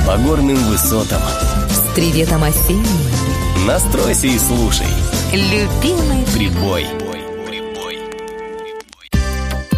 по горным высотам. С приветом осенним. Настройся и слушай. Любимый Прибой.